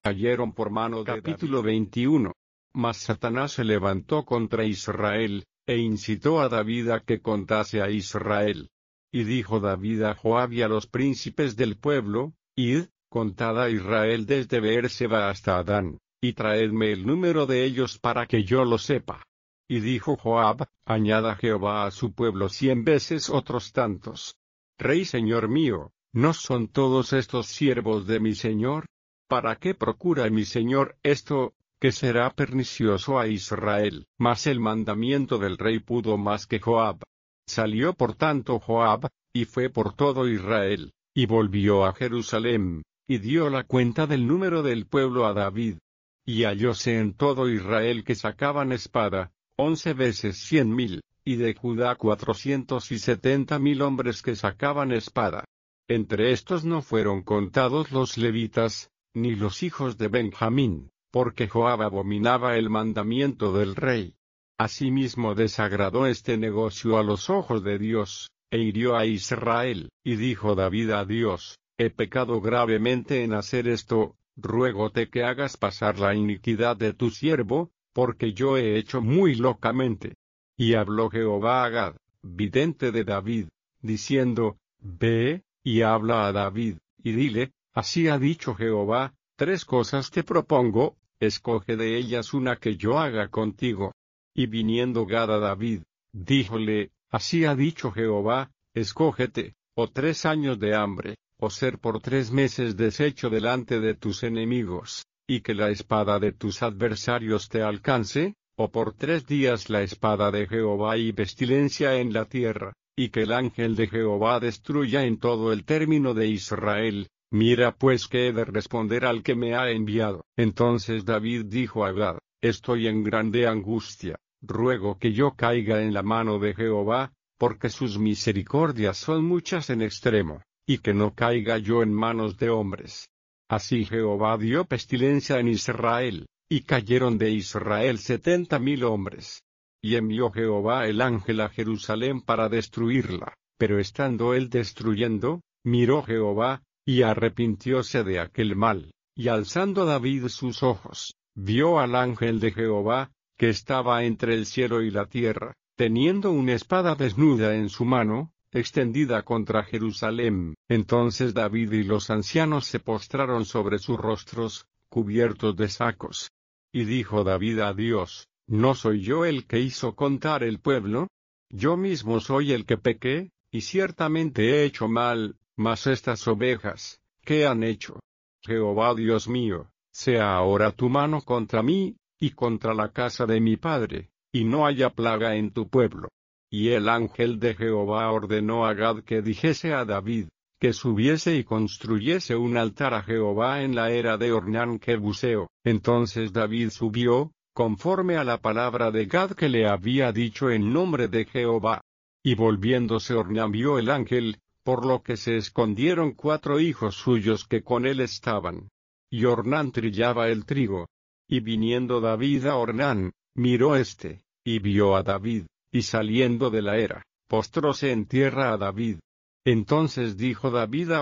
cayeron por mano de Capítulo 21. Mas Satanás se levantó contra Israel, e incitó a David a que contase a Israel. Y dijo David a Joab y a los príncipes del pueblo: Id, contad a Israel desde Beerseba hasta Adán, y traedme el número de ellos para que yo lo sepa. Y dijo Joab: Añada Jehová a su pueblo 100 veces otros tantos. Rey señor mío, ¿no son todos estos siervos de mi señor? ¿Para qué procura mi señor esto, que será pernicioso a Israel? Mas el mandamiento del rey pudo más que Joab. Salió por tanto Joab, y fue por todo Israel, y volvió a Jerusalén, y dio la cuenta del número del pueblo a David. Y hallóse en todo Israel que sacaban espada, 11 veces 100,000, y de Judá 470,000 hombres que sacaban espada. Entre estos no fueron contados los levitas, ni los hijos de Benjamín, porque Joab abominaba el mandamiento del rey. Asimismo desagradó este negocio a los ojos de Dios, e hirió a Israel. Y dijo David a Dios: He pecado gravemente en hacer esto, ruégote que hagas pasar la iniquidad de tu siervo, porque yo he hecho muy locamente. Y habló Jehová a Gad, vidente de David, diciendo: Ve, y habla a David, y dile: Así ha dicho Jehová, 3 cosas te propongo, escoge de ellas una que yo haga contigo. Y viniendo Gad a David, díjole: Así ha dicho Jehová, escógete, o 3 años de hambre, o ser por 3 meses deshecho delante de tus enemigos, y que la espada de tus adversarios te alcance, o por 3 días la espada de Jehová y pestilencia en la tierra, y que el ángel de Jehová destruya en todo el término de Israel. Mira pues que he de responder al que me ha enviado. Entonces David dijo a Gad: Estoy en grande angustia, ruego que yo caiga en la mano de Jehová, porque sus misericordias son muchas en extremo, y que no caiga yo en manos de hombres. Así Jehová dio pestilencia en Israel, y cayeron de Israel 70,000 hombres. Y envió Jehová el ángel a Jerusalén para destruirla, pero estando él destruyendo, miró Jehová, y arrepintióse de aquel mal, y alzando David sus ojos, vio al ángel de Jehová, que estaba entre el cielo y la tierra, teniendo una espada desnuda en su mano, extendida contra Jerusalén. Entonces David y los ancianos se postraron sobre sus rostros, cubiertos de sacos. Y dijo David a Dios: ¿No soy yo el que hizo contar el pueblo? Yo mismo soy el que pequé, y ciertamente he hecho mal. Mas estas ovejas, ¿qué han hecho? Jehová Dios mío, sea ahora tu mano contra mí, y contra la casa de mi padre, y no haya plaga en tu pueblo. Y el ángel de Jehová ordenó a Gad que dijese a David, que subiese y construyese un altar a Jehová en la era de Ornán Jebuseo. Entonces David subió, conforme a la palabra de Gad que le había dicho en nombre de Jehová. Y volviéndose Ornán vio el ángel, por lo que se escondieron 4 hijos suyos que con él estaban. Y Ornán trillaba el trigo. Y viniendo David a Ornán, miró y vio a David, y saliendo de la era, postróse en tierra a David. Entonces dijo David a